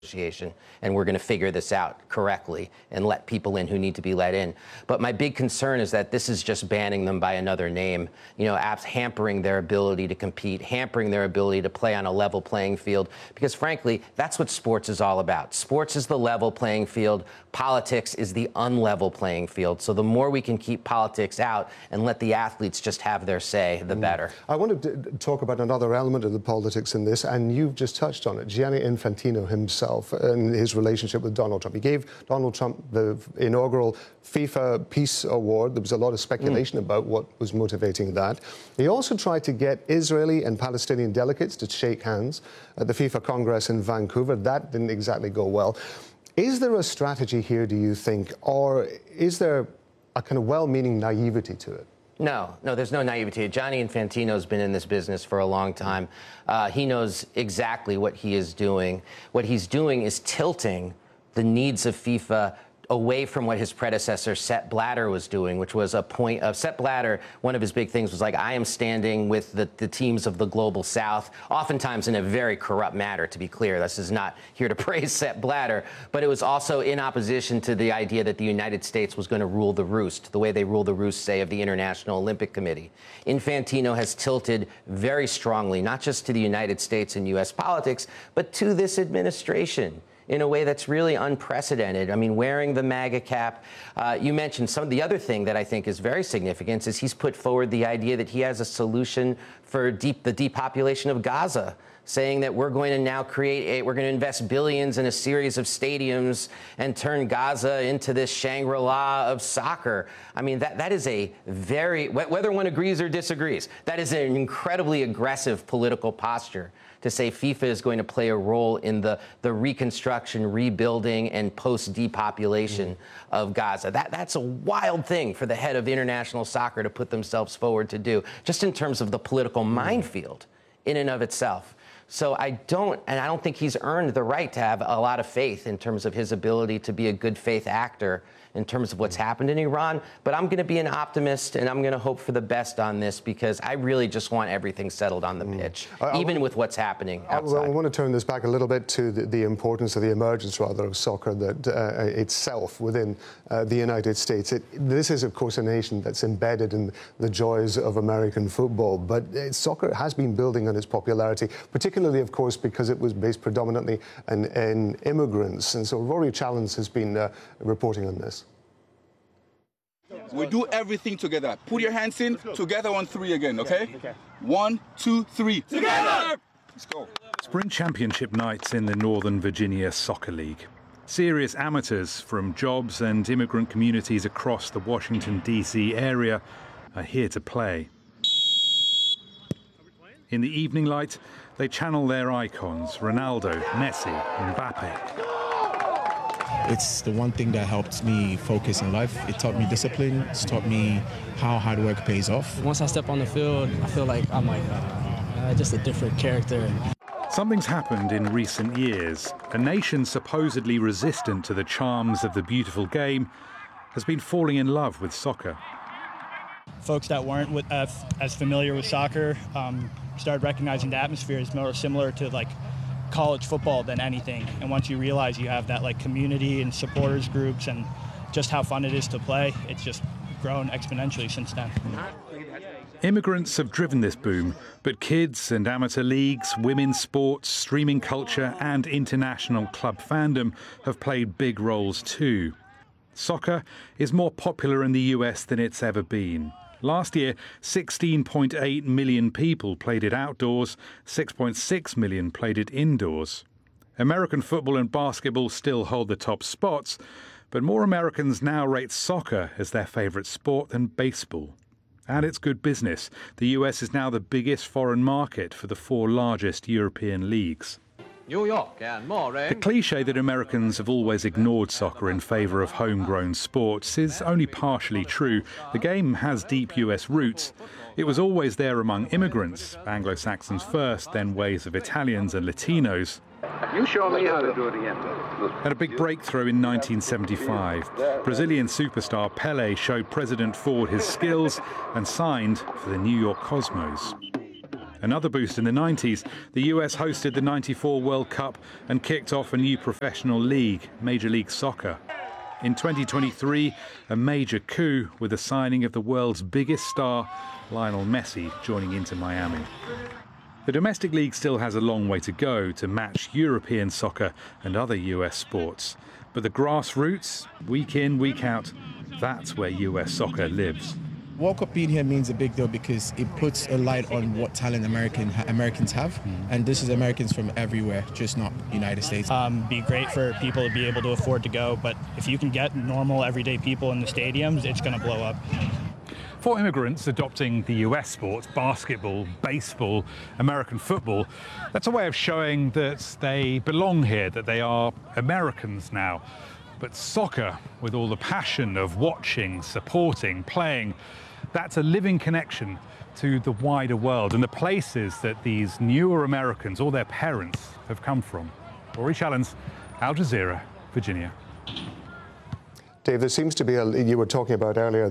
Association, and we're going to figure this out correctly and let people in who need to be let in. But my big concern is that this is just banning them by another name, apps hampering their ability to compete, hampering their ability to play on a level playing field, because frankly, that's what sports is all about. Sports is the level playing field. Politics is the unlevel playing field. So the more we can keep politics out and let the athletes just have their say, the better. I want to talk about another element of the politics in this, and you've just touched on it. Gianni Infantino himself and his relationship with Donald Trump. He gave Donald Trump the inaugural FIFA Peace Award. There was a lot of speculation about what was motivating that. He also tried to get Israeli and Palestinian delegates to shake hands at the FIFA Congress in Vancouver. That didn't exactly go well. Is there a strategy here, do you think, or is there a kind of well-meaning naivety to it? No, there's no naivety. Gianni Infantino's been in this business for a long time. He knows exactly what he is doing. What he's doing is tilting the needs of FIFA away from what his predecessor, Sepp Blatter, was doing, which was a point of Sepp Blatter. One of his big things was like, I am standing with the teams of the global South, oftentimes in a very corrupt manner, to be clear. This is not here to praise Sepp Blatter, but it was also in opposition to the idea that the United States was going to rule the roost, the way they rule the roost, say, of the International Olympic Committee. Infantino has tilted very strongly, not just to the United States and U.S. politics, but to this administration, in a way that's really unprecedented. I mean, wearing the MAGA cap. You mentioned some of the other thing that I think is very significant is he's put forward the idea that he has a solution for the depopulation of Gaza, saying that we're going to now we're going to invest billions in a series of stadiums and turn Gaza into this Shangri-La of soccer. I mean, that is a very, whether one agrees or disagrees, that is an incredibly aggressive political posture to say FIFA is going to play a role in the reconstruction, rebuilding, and post-depopulation of Gaza. That's a wild thing for the head of international soccer to put themselves forward to do, just in terms of the political minefield in and of itself. So I don't think he's earned the right to have a lot of faith in terms of his ability to be a good faith actor in terms of what's happened in Iran. But I'm going to be an optimist, and I'm going to hope for the best on this, because I really just want everything settled on the pitch, even with what's happening outside. I want to turn this back a little bit to the importance of the emergence, rather, of soccer itself within the United States. This is, of course, a nation that's embedded in the joys of American football, but soccer has been building on its popularity, particularly, of course, because it was based predominantly in immigrants. And so Rory Challens has been reporting on this. We do everything together. Put your hands in, together on three again, okay? 1, 2, 3. Together! Let's go. Spring championship nights in the Northern Virginia Soccer League. Serious amateurs from jobs and immigrant communities across the Washington, D.C. area are here to play. In the evening light, they channel their icons, Ronaldo, Messi, Mbappe. It's the one thing that helped me focus in life. It taught me discipline. It's taught me how hard work pays off. Once I step on the field, I feel like I'm just a different character. Something's happened in recent years. A nation supposedly resistant to the charms of the beautiful game has been falling in love with soccer. Folks that weren't as familiar with soccer started recognizing the atmosphere is more similar to college football than anything. And once you realize you have that community and supporters groups and just how fun it is to play, it's just grown exponentially since then. Immigrants have driven this boom, but kids and amateur leagues, women's sports, streaming culture and international club fandom have played big roles too. Soccer is more popular in the US than it's ever been. Last year, 16.8 million people played it outdoors, 6.6 million played it indoors. American football and basketball still hold the top spots, but more Americans now rate soccer as their favourite sport than baseball. And it's good business. The US is now the biggest foreign market for the 4 largest European leagues. New York and more rain. The cliché that Americans have always ignored soccer in favour of homegrown sports is only partially true. The game has deep US roots. It was always there among immigrants, Anglo-Saxons first, then waves of Italians and Latinos. You show me how to do it again. At a big breakthrough in 1975, Brazilian superstar Pelé showed President Ford his skills and signed for the New York Cosmos. Another boost in the 90s, the US hosted the '94 World Cup and kicked off a new professional league, Major League Soccer. In 2023, a major coup with the signing of the world's biggest star, Lionel Messi, joining Inter Miami. The domestic league still has a long way to go to match European soccer and other US sports. But the grassroots, week in, week out, that's where US soccer lives. World Cup being here means a big deal because it puts a light on what talent Americans have. And this is Americans from everywhere, just not United States. Be great for people to be able to afford to go, but if you can get normal, everyday people in the stadiums, it's going to blow up. For immigrants adopting the US sports, basketball, baseball, American football, that's a way of showing that they belong here, that they are Americans now. But soccer, with all the passion of watching, supporting, playing, that's a living connection to the wider world and the places that these newer Americans or their parents have come from. Rory Challens, Al Jazeera, Virginia. Dave, there seems to be, you were talking about earlier,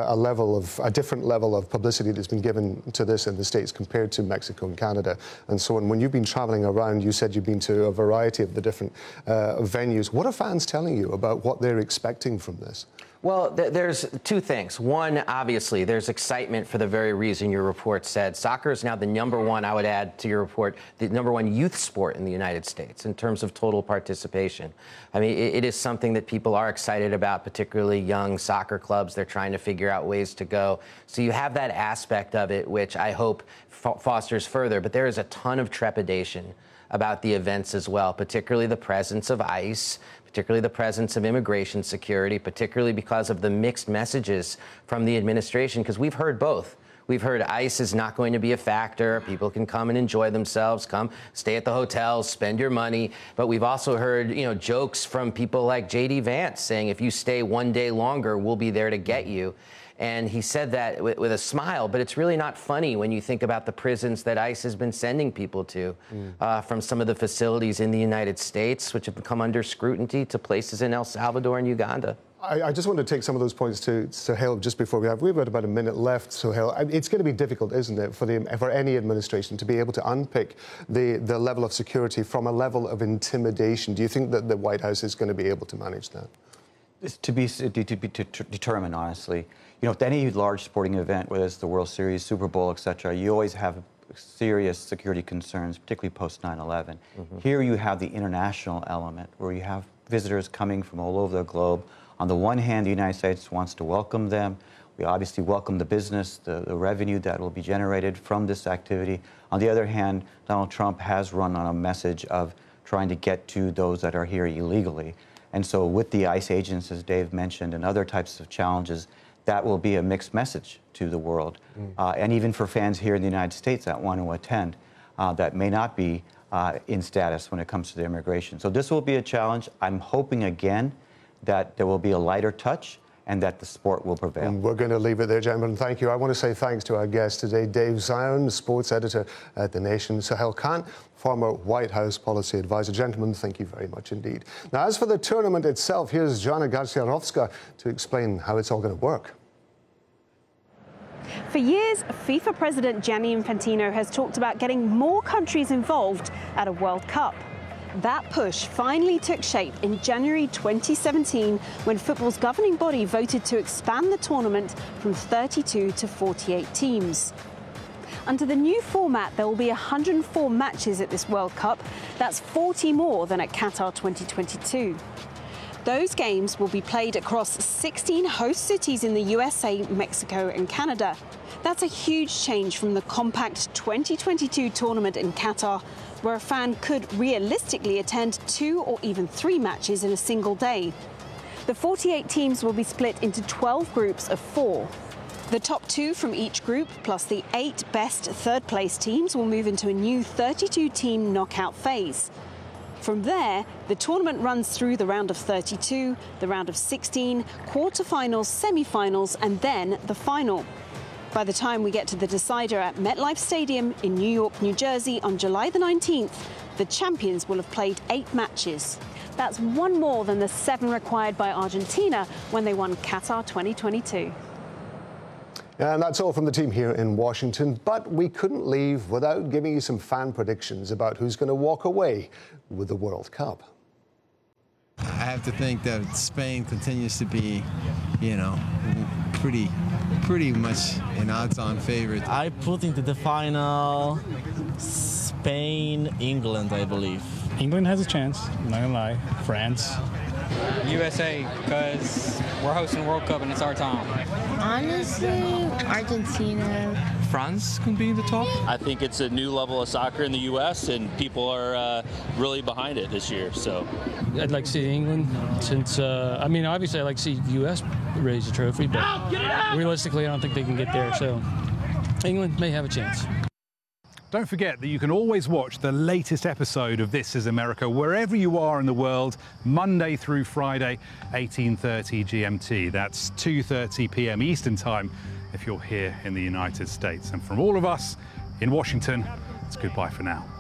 a different level of publicity that's been given to this in the States compared to Mexico and Canada and so on. When you've been traveling around, you said you've been to a variety of the different venues. What are fans telling you about what they're expecting from this? Well, there's two things. One, obviously, there's excitement for the very reason your report said. Soccer is now the number one, I would add to your report, the number one youth sport in the United States in terms of total participation. I mean, it is something that people are excited about, particularly young soccer clubs. They're trying to figure out ways to go. So you have that aspect of it, which I hope fosters further. But there is a ton of trepidation about the events as well, particularly the presence of ICE, particularly the presence of immigration security, particularly because of the mixed messages from the administration, because we've heard both. We've heard ICE is not going to be a factor. People can come and enjoy themselves, come stay at the hotels, spend your money. But we've also heard, jokes from people like J.D. Vance saying, if you stay one day longer, we'll be there to get you. And he said that with a smile, but it's really not funny when you think about the prisons that ICE has been sending people to, from some of the facilities in the United States, which have come under scrutiny, to places in El Salvador and Uganda. I just want to take some of those points to Sohail just before we've got about a minute left, Sohail. It's going to be difficult, isn't it, for any administration to be able to unpick the level of security from a level of intimidation. Do you think that the White House is going to be able to manage that? It's to be determined, honestly. With any large sporting event, whether it's the World Series, Super Bowl, etc., you always have serious security concerns, particularly post 9/11. Here you have the international element, where you have visitors coming from all over the globe. On the one hand, the United States wants to welcome them. We obviously welcome the business, the revenue that will be generated from this activity. On the other hand, Donald Trump has run on a message of trying to get to those that are here illegally. And so with the ICE agents, as Dave mentioned, and other types of challenges, that will be a mixed message to the world. And even for fans here in the United States that want to attend, that may not be in status when it comes to the immigration. So this will be a challenge. I'm hoping, again, that there will be a lighter touch and that the sport will prevail. And we're going to leave it there, gentlemen. Thank you. I want to say thanks to our guest today, Dave Zion, sports editor at The Nation, Sohail Khan, former White House policy advisor. Gentlemen, thank you very much indeed. Now, as for the tournament itself, here's Joanna Garcia-Rowska to explain how it's all going to work. For years, FIFA President Gianni Infantino has talked about getting more countries involved at a World Cup. That push finally took shape in January 2017 when football's governing body voted to expand the tournament from 32 to 48 teams. Under the new format, there will be 104 matches at this World Cup. That's 40 more than at Qatar 2022. Those games will be played across 16 host cities in the USA, Mexico and Canada. That's a huge change from the compact 2022 tournament in Qatar, where a fan could realistically attend 2 or even 3 matches in a single day. The 48 teams will be split into 12 groups of 4. The top 2 from each group, plus the 8 best third-place teams, will move into a new 32-team knockout phase. From there, the tournament runs through the round of 32, the round of 16, quarterfinals, semi-finals, and then the final. By the time we get to the decider at MetLife Stadium in New York, New Jersey on July the 19th, the champions will have played 8 matches. That's 1 more than the 7 required by Argentina when they won Qatar 2022. And that's all from the team here in Washington, but we couldn't leave without giving you some fan predictions about who's going to walk away with the World Cup. I have to think that Spain continues to be, you know, pretty much an odds-on favorite. I put into the final Spain, England, I believe. England has a chance, I'm not gonna lie. France. USA, because we're hosting the World Cup and it's our time. Honestly, Argentina. France can be in the top. I think it's a new level of soccer in the U.S. and people are really behind it this year. So I'd like to see England, since I mean, obviously I'd like to see U.S. raise the trophy, but realistically I don't think they can get there. So England may have a chance. Don't forget that you can always watch the latest episode of This Is America wherever you are in the world, Monday through Friday, 18:30 GMT. That's 2:30 p.m. Eastern Time if you're here in the United States. And from all of us in Washington, it's goodbye for now.